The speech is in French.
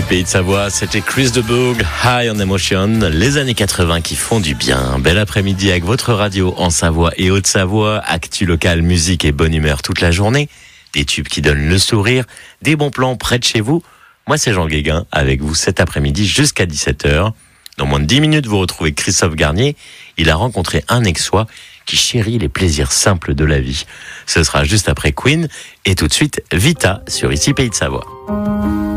Pays de Savoie, c'était Chris de Bourg, High on Emotion, les années 80 qui font du bien. Bel après-midi avec votre radio en Savoie et Haute-Savoie, actu local, musique et bonne humeur toute la journée, des tubes qui donnent le sourire, des bons plans près de chez vous. Moi c'est Jean Guéguin avec vous cet après-midi jusqu'à 17h. Dans moins de 10 minutes, vous retrouvez Christophe Garnier. Il a rencontré un Aixois qui chérit les plaisirs simples de la vie. Ce sera juste après Queen et tout de suite Vita sur Ici Pays de Savoie.